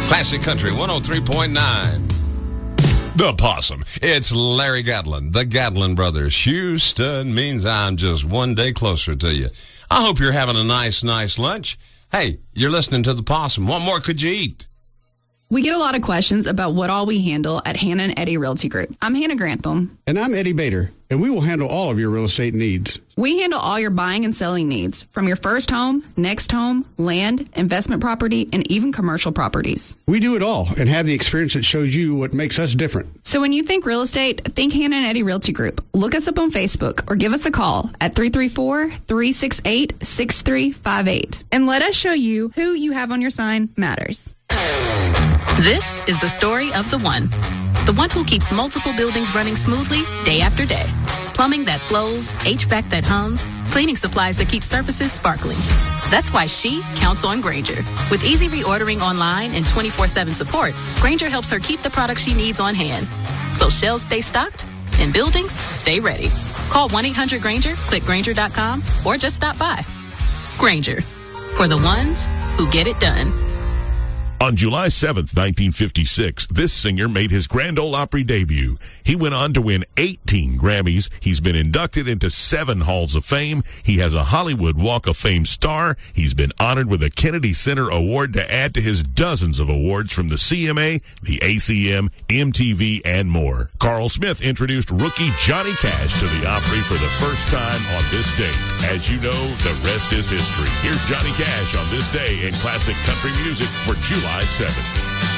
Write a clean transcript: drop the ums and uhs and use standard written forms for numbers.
Classic Country 103.9. The Possum. It's Larry Gatlin, the Gatlin Brothers. Houston means I'm just one day closer to you. I hope you're having a nice lunch. Hey, you're listening to The Possum. What more could you eat? We get a lot of questions about what all we handle at Hannah and Eddie Realty Group. I'm Hannah Grantham. And I'm Eddie Bader, and we will handle all of your real estate needs. We handle all your buying and selling needs, from your first home, next home, land, investment property, and even commercial properties. We do it all and have the experience that shows you what makes us different. So when you think real estate, think Hannah and Eddie Realty Group. Look us up on Facebook or give us a call at 334-368-6358. And let us show you who you have on your sign matters. This is the story of the one who keeps multiple buildings running smoothly day after day. Plumbing that flows, HVAC that hums, cleaning supplies that keep surfaces sparkling. That's why she counts on Grainger. With easy reordering online and 24/7 support, Grainger helps her keep the products she needs on hand. So shelves stay stocked and buildings stay ready. Call 1-800-GRAINGER, click Grainger.com, or just stop by. Grainger, for the ones who get it done. On July 7th, 1956, this singer made his Grand Ole Opry debut. He went on to win 18 Grammys. He's been inducted into 7 Halls of Fame. He has a Hollywood Walk of Fame star. He's been honored with a Kennedy Center Award to add to his dozens of awards from the CMA, the ACM, MTV, and more. Carl Smith introduced rookie Johnny Cash to the Opry for the first time on this date. As you know, the rest is history. Here's Johnny Cash on this day in classic country music for July 7th.